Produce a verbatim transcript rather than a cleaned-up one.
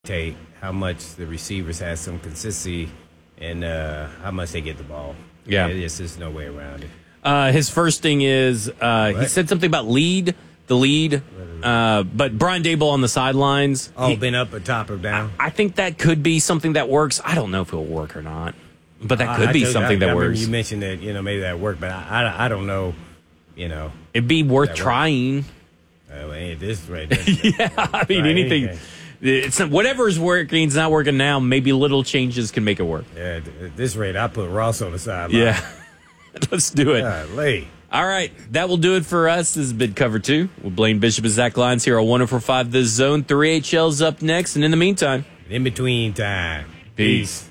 dictate how much the receivers have some consistency and uh, how much they get the ball. Yeah. There's just no way around it. Uh, his first thing is uh, he What? said something about lead, the lead, uh, but Brian Dable on the sidelines. Oh, he- been up or top or down? I think that could be something that works. I don't know if it'll work or not, but that I- could I be told you, something I, I that remember works. You mentioned that, you know, maybe that worked, but I, I, I don't know, you know. It'd be worth That works. trying. Uh, well, ain't this right there. Yeah, I mean, Try anything. anything. It's not, whatever's working is not working now. Maybe little changes can make it work. Yeah, at this rate, I put Ross on the sideline. Yeah, let's do it. Golly. All right, that will do it for us. This has been Cover two with Blaine Bishop and Zach Lyons here on one oh four point five The Zone. three H L's up next, and in the meantime, In between time. peace.